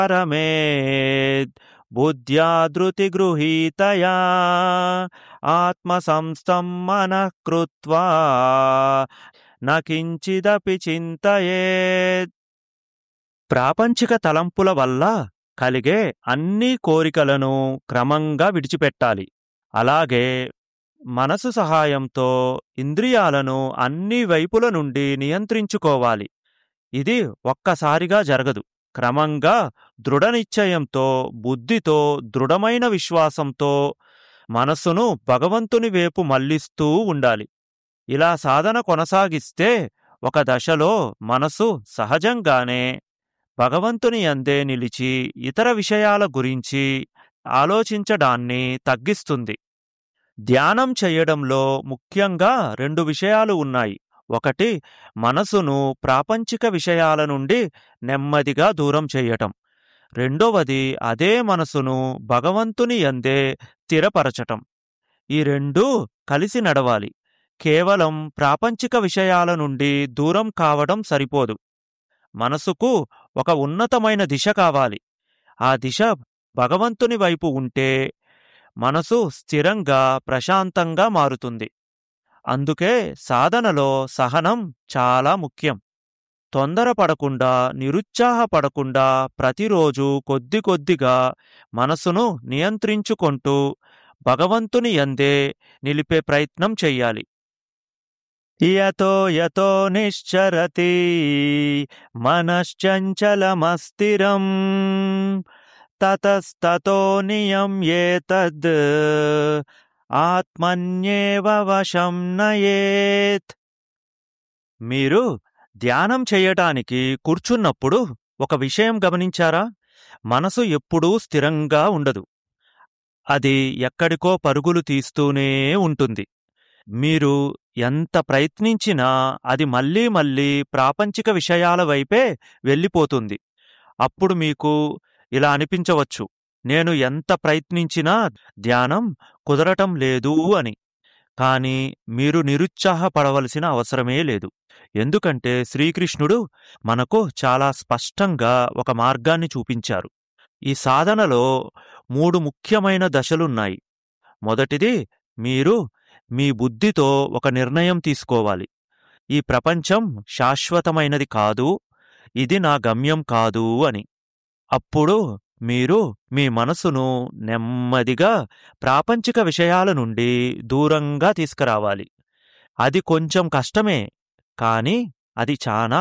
పరమేద్ బుద్ధ్యా ధృతి గృహీతయా ఆత్మసంస్థం మనః కృత్వా నకించిదపి చింతయేత్. ప్రాపంచిక తలంపుల వల్ల కలిగే అన్ని కోరికలను క్రమంగా విడిచిపెట్టాలి. అలాగే మనసు సహాయంతో ఇంద్రియాలను అన్ని వైపుల నుండి నియంత్రించుకోవాలి. ఇది ఒక్కసారిగా జరగదు. క్రమంగా దృఢనిశ్చయంతో, బుద్ధితో, దృఢమైన విశ్వాసంతో మనస్సును భగవంతుని వైపు మళ్లిస్తూ ఉండాలి. ఇలా సాధన కొనసాగిస్తే ఒక దశలో మనసు సహజంగానే భగవంతుని యందే నిలిచి ఇతర విషయాల గురించి ఆలోచించడాన్ని తగ్గిస్తుంది. ధ్యానం చేయడంలో ముఖ్యంగా 2 విషయాలు ఉన్నాయి. ఒకటి, మనసును ప్రాపంచిక విషయాల నుండి నెమ్మదిగా దూరం చేయటం. రెండవది, అదే మనసును భగవంతుని యందే స్థిరపరచటం. ఈ రెండూ కలిసి నడవాలి. కేవలం ప్రాపంచిక విషయాల నుండి దూరం కావడం సరిపోదు. మనసుకు ఒక ఉన్నతమైన దిశ కావాలి. ఆ దిశ భగవంతుని వైపు ఉంటే మనసు స్థిరంగా, ప్రశాంతంగా మారుతుంది. అందుకే సాధనలో సహనం చాలా ముఖ్యం. తొందరపడకుండా, నిరుత్సాహపడకుండా ప్రతిరోజు కొద్ది కొద్దిగా మనసును నియంత్రించుకుంటూ భగవంతుని యందే నిలిపే ప్రయత్నం చెయ్యాలి. యతో యతో నిశ్చరతి మనశ్చంచలమస్థిరం తతస్తతో నియమ్యేతద్ ఆత్మన్యేవ వశం నయేత్. మీరు ధ్యానం చేయటానికి కూర్చున్నప్పుడు ఒక విషయం గమనించారా? మనసు ఎప్పుడూ స్థిరంగా ఉండదు. అది ఎక్కడికో పరుగులు తీస్తూనే ఉంటుంది. మీరు ఎంత ప్రయత్నించినా అది మళ్ళీ మళ్ళీ ప్రాపంచిక విషయాల వైపే వెళ్ళిపోతుంది. అప్పుడు మీకు ఇలా అనిపించవచ్చు, నేను ఎంత ప్రయత్నించినా ధ్యానం కుదరటం లేదు అని. కానీ మీరు నిరుత్సాహపడవలసిన అవసరమే లేదు. ఎందుకంటే శ్రీకృష్ణుడు మనకు చాలా స్పష్టంగా ఒక మార్గాన్ని చూపించారు. ఈ సాధనలో 3 ముఖ్యమైన దశలున్నాయి. మొదటిది, మీరు మీ బుద్ధితో ఒక నిర్ణయం తీసుకోవాలి. ఈ ప్రపంచం శాశ్వతమైనది కాదు, ఇది నా గమ్యం కాదు అని. అప్పుడు మీరు మీ మనసును నెమ్మదిగా ప్రాపంచిక విషయాల నుండి దూరంగా తీసుకురావాలి. అది కొంచెం కష్టమే, కానీ అది చాలా